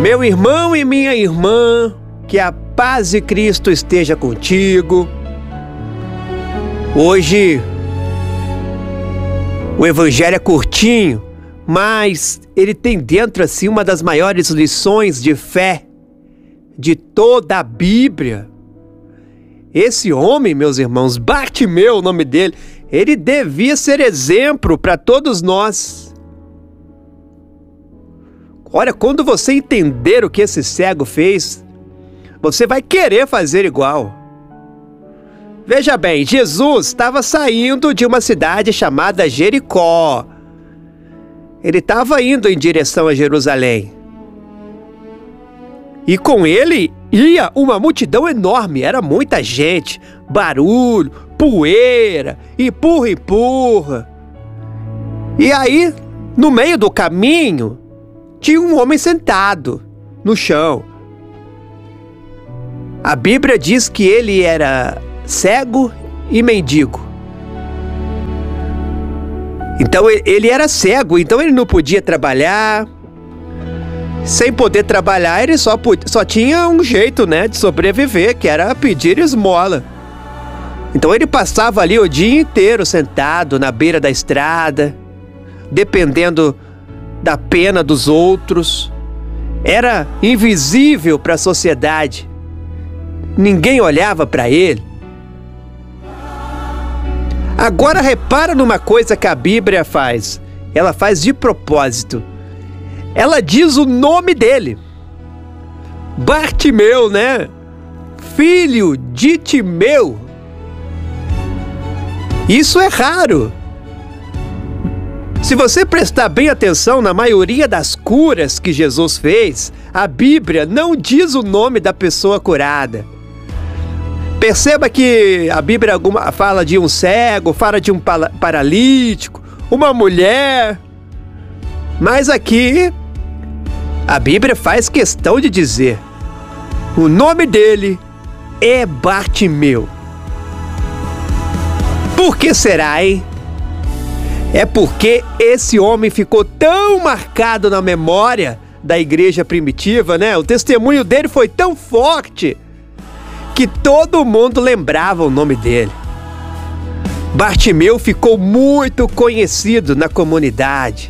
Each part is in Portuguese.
Meu irmão e minha irmã, que a paz de Cristo esteja contigo. Hoje o evangelho é curtinho, mas ele tem dentro assim uma das maiores lições de fé de toda a Bíblia. Esse homem, meus irmãos, Bartimeu, o nome dele, ele devia ser exemplo para todos nós. Olha, quando você entender o que esse cego fez, você vai querer fazer igual. Veja bem, Jesus estava saindo de uma cidade chamada Jericó. Ele estava indo em direção a Jerusalém. E com ele ia uma multidão enorme, era muita gente, barulho, poeira, empurra. E aí, no meio do caminho, tinha um homem sentado no chão. A Bíblia diz que ele era cego e mendigo. Então ele era cego, então ele não podia trabalhar. Sem poder trabalhar, ele só tinha um jeito, né, de sobreviver, que era pedir esmola. Então ele passava ali o dia inteiro sentado na beira da estrada, dependendo da pena dos outros. Era invisível para a sociedade. Ninguém olhava para ele. Agora repara numa coisa que a Bíblia faz. Ela faz de propósito. Ela diz o nome dele. Bartimeu, né? Filho de Timeu. Isso é raro. Se você prestar bem atenção na maioria das curas que Jesus fez, a Bíblia não diz o nome da pessoa curada. Perceba que a Bíblia fala de um cego, fala de um paralítico, uma mulher. Mas aqui, a Bíblia faz questão de dizer: o nome dele é Bartimeu. Por que será, hein? É porque esse homem ficou tão marcado na memória da igreja primitiva, né? O testemunho dele foi tão forte que todo mundo lembrava o nome dele. Bartimeu ficou muito conhecido na comunidade.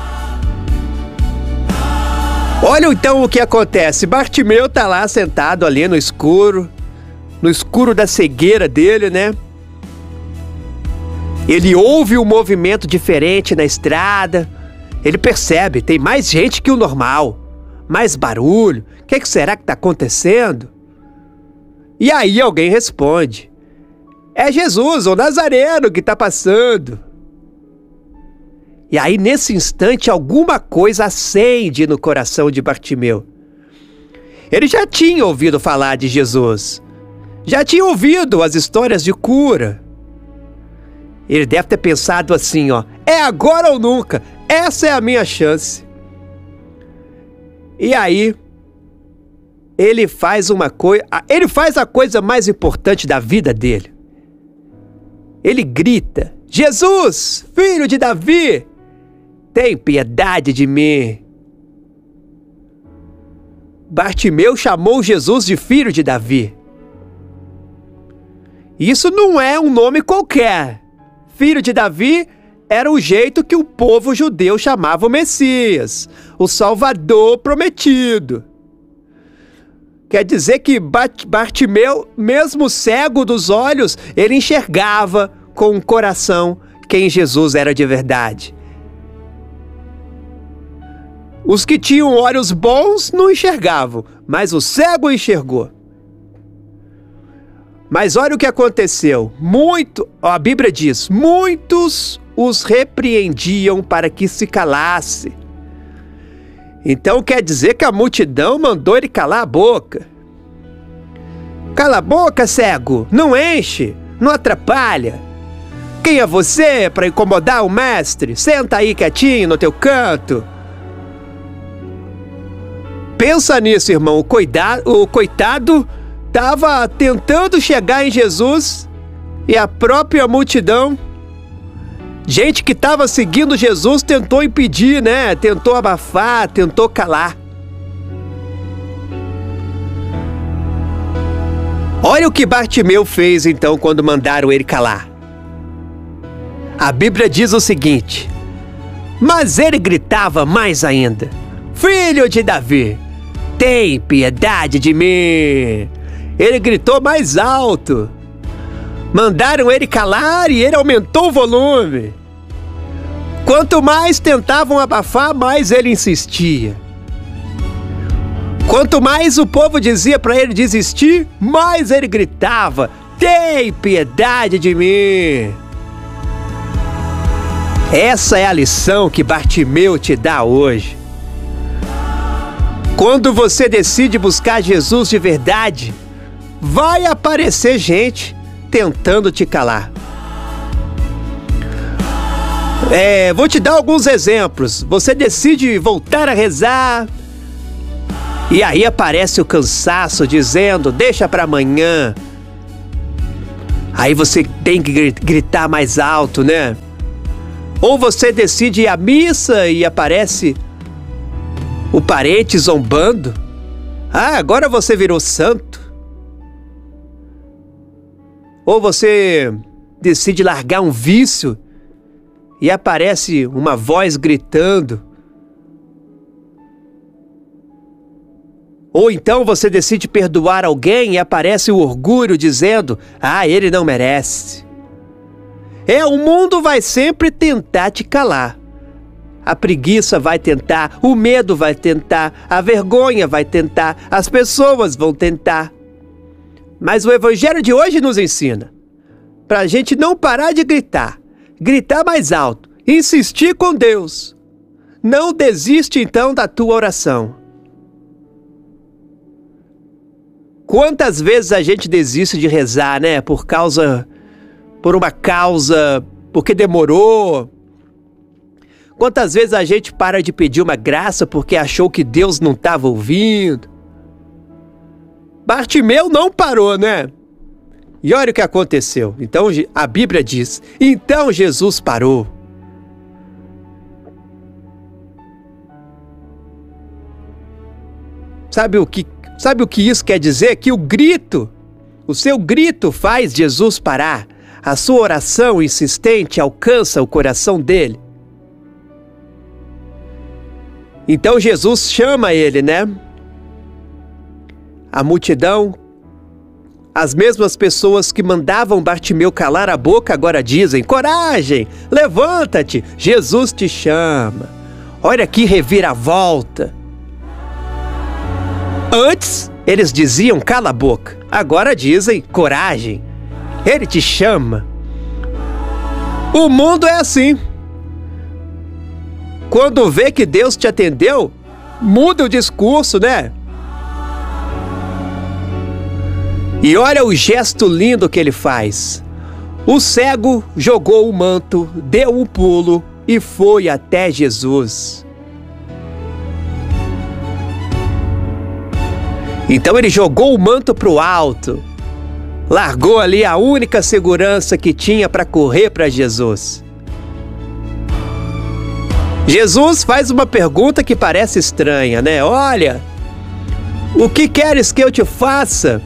Olha então o que acontece. Bartimeu tá lá sentado ali no escuro da cegueira dele, né? Ele ouve um movimento diferente na estrada. Ele percebe, tem mais gente que o normal, mais barulho. O que será que está acontecendo? E aí alguém responde: é Jesus, o Nazareno, que está passando. E aí nesse instante alguma coisa acende no coração de Bartimeu. Ele já tinha ouvido falar de Jesus. Já tinha ouvido as histórias de cura. Ele deve ter pensado assim, ó: é agora ou nunca, essa é a minha chance. E aí, ele faz a coisa mais importante da vida dele. Ele grita: Jesus, filho de Davi, tem piedade de mim. Bartimeu chamou Jesus de filho de Davi. Isso não é um nome qualquer. Filho de Davi era o jeito que o povo judeu chamava o Messias, o Salvador prometido. Quer dizer que Bartimeu, mesmo cego dos olhos, ele enxergava com o coração quem Jesus era de verdade. Os que tinham olhos bons não enxergavam, mas o cego enxergou. Mas olha o que aconteceu. A Bíblia diz: muitos os repreendiam para que se calasse. Então quer dizer que a multidão mandou ele calar a boca. Cala a boca, cego, não enche, não atrapalha. Quem é você para incomodar o mestre? Senta aí quietinho no teu canto. Pensa nisso, irmão. O coitado estava tentando chegar em Jesus e a própria multidão, gente que estava seguindo Jesus, tentou impedir, né? Tentou abafar, tentou calar. Olha o que Bartimeu fez então quando mandaram ele calar. A Bíblia diz o seguinte: mas ele gritava mais ainda: Filho de Davi, tem piedade de mim. Ele gritou mais alto. Mandaram ele calar e ele aumentou o volume. Quanto mais tentavam abafar, mais ele insistia. Quanto mais o povo dizia para ele desistir, mais ele gritava: tem piedade de mim. Essa é a lição que Bartimeu te dá hoje. Quando você decide buscar Jesus de verdade, vai aparecer gente tentando te calar. Vou te dar alguns exemplos. Você decide voltar a rezar, e aí aparece o cansaço dizendo: deixa para amanhã. Aí você tem que gritar mais alto, né? Ou você decide ir à missa e aparece o parente zombando: ah, agora você virou santo. Ou você decide largar um vício e aparece uma voz gritando. Ou então você decide perdoar alguém e aparece o orgulho dizendo: ah, ele não merece. O mundo vai sempre tentar te calar. A preguiça vai tentar, o medo vai tentar, a vergonha vai tentar, as pessoas vão tentar. Mas o Evangelho de hoje nos ensina para a gente não parar de gritar mais alto, insistir com Deus. Não desiste então da tua oração. Quantas vezes a gente desiste de rezar, né? Por uma causa, porque demorou. Quantas vezes a gente para de pedir uma graça porque achou que Deus não estava ouvindo. Bartimeu não parou, né? E olha o que aconteceu. Então a Bíblia diz: então Jesus parou. Sabe o que isso quer dizer? Que o seu grito faz Jesus parar. A sua oração insistente alcança o coração dele. Então Jesus chama ele, né? A multidão, as mesmas pessoas que mandavam Bartimeu calar a boca, agora dizem: coragem, levanta-te, Jesus te chama. Olha que reviravolta. Antes, eles diziam: cala a boca. Agora dizem: coragem, ele te chama. O mundo é assim. Quando vê que Deus te atendeu, muda o discurso, né? E olha o gesto lindo que ele faz. O cego jogou o manto, deu um pulo e foi até Jesus. Então ele jogou o manto para o alto, largou ali a única segurança que tinha para correr para Jesus. Jesus faz uma pergunta que parece estranha, né? Olha, o que queres que eu te faça?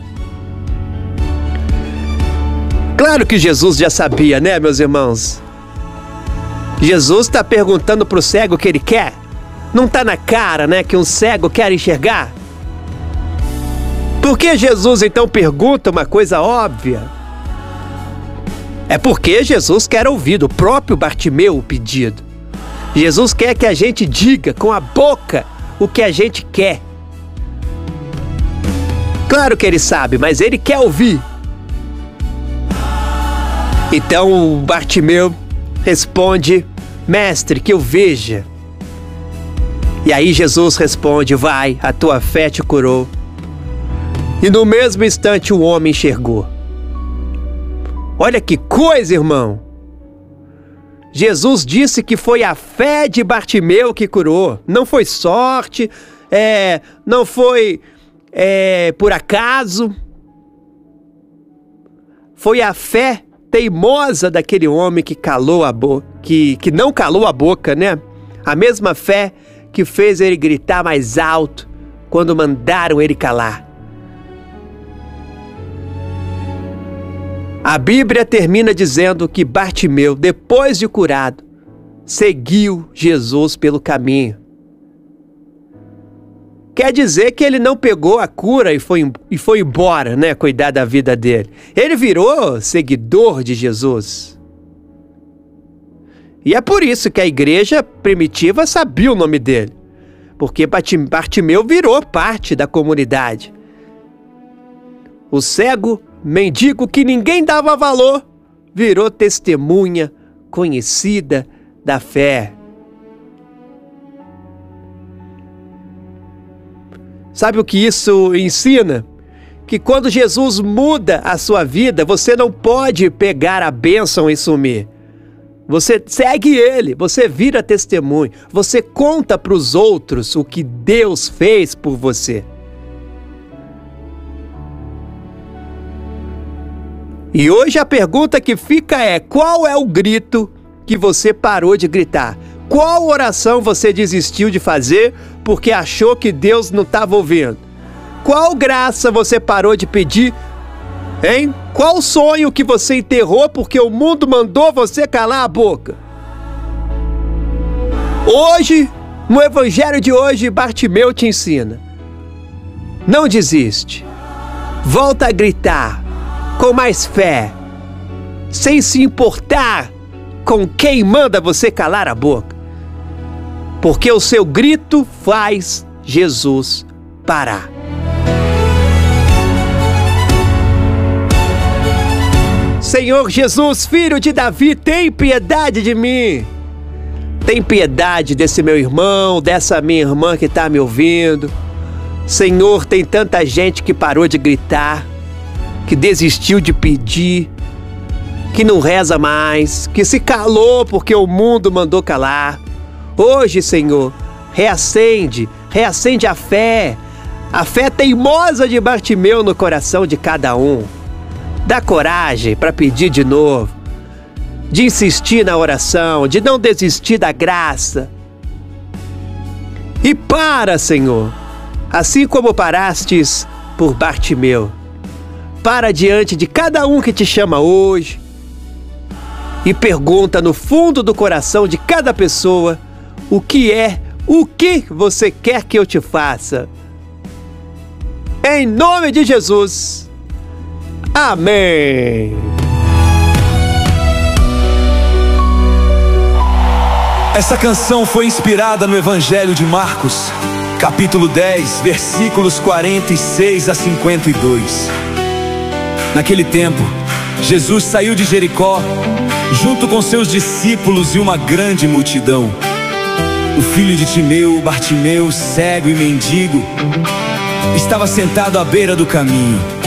Claro que Jesus já sabia, né, meus irmãos? Jesus está perguntando para o cego o que ele quer. Não está na cara, né, que um cego quer enxergar? Por que Jesus então pergunta uma coisa óbvia? É porque Jesus quer ouvir do próprio Bartimeu o pedido. Jesus quer que a gente diga com a boca o que a gente quer. Claro que ele sabe, mas ele quer ouvir. Então o Bartimeu responde: mestre, que eu veja. E aí Jesus responde: vai, a tua fé te curou. E no mesmo instante o homem enxergou. Olha que coisa, irmão! Jesus disse que foi a fé de Bartimeu que curou. Não foi sorte, não foi por acaso. Foi a fé teimosa daquele homem que calou a boca, que não calou a boca, né? A mesma fé que fez ele gritar mais alto quando mandaram ele calar. A Bíblia termina dizendo que Bartimeu, depois de curado, seguiu Jesus pelo caminho. Quer dizer que ele não pegou a cura e foi embora, né, cuidar da vida dele. Ele virou seguidor de Jesus. E é por isso que a igreja primitiva sabia o nome dele. Porque Bartimeu virou parte da comunidade. O cego, mendigo que ninguém dava valor, virou testemunha conhecida da fé. Sabe o que isso ensina? Que quando Jesus muda a sua vida, você não pode pegar a bênção e sumir. Você segue ele, você vira testemunho, você conta para os outros o que Deus fez por você. E hoje a pergunta que fica é: qual é o grito que você parou de gritar? Qual oração você desistiu de fazer porque achou que Deus não estava ouvindo? Qual graça você parou de pedir? Hein? Qual sonho que você enterrou porque o mundo mandou você calar a boca? Hoje, no evangelho de hoje, Bartimeu te ensina: não desiste. Volta a gritar com mais fé, sem se importar com quem manda você calar a boca. Porque o seu grito faz Jesus parar. Senhor Jesus, filho de Davi, tem piedade de mim. Tem piedade desse meu irmão, dessa minha irmã que está me ouvindo. Senhor, tem tanta gente que parou de gritar, que desistiu de pedir, que não reza mais, que se calou porque o mundo mandou calar. Hoje, Senhor, reacende a fé teimosa de Bartimeu no coração de cada um. Dá coragem para pedir de novo, de insistir na oração, de não desistir da graça. E para, Senhor, assim como parastes por Bartimeu, para diante de cada um que te chama hoje e pergunta no fundo do coração de cada pessoa: o que você quer que eu te faça? Em nome de Jesus. Amém. Essa canção foi inspirada no Evangelho de Marcos, capítulo 10, versículos 46 a 52. Naquele tempo, Jesus saiu de Jericó, junto com seus discípulos e uma grande multidão. O filho de Timeu, Bartimeu, cego e mendigo, estava sentado à beira do caminho.